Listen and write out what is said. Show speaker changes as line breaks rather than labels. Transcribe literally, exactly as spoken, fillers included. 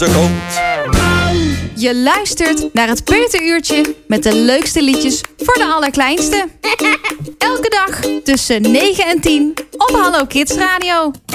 Er komt.
Je luistert naar het Peuteruurtje met de leukste liedjes voor de allerkleinste. Elke dag tussen negen en tien op Hallo Kids Radio.